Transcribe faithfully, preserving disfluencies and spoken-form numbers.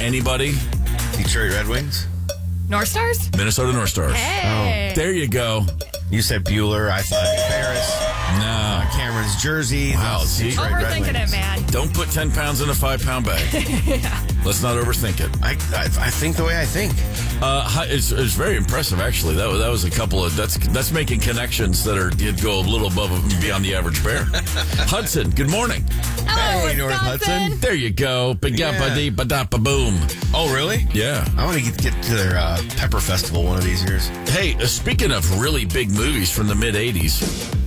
anybody? Detroit Red Wings? North Stars? Minnesota North Stars. Hey. Oh, there you go. You said Bueller. I thought Ferris. No. Cameron's jersey. Wow, the see? Detroit Red Overthinking Wings. it, man. Don't put ten pounds in a five-pound bag. Yeah. Let's not overthink it. I, I I think the way I think. Uh, hi- it's, it's very impressive, actually. That was, that was a couple of that's that's making connections that are did go a little above and beyond the average bear. Hudson, good morning. Hello, Hey, North Wisconsin. Hudson. There you go. Ba-da-ba-dee-ba-da-ba-boom. Oh, really? Yeah. I want to get, get to their uh, Pepper Festival one of these years. Hey, uh, speaking of really big movies from the mid-eighties,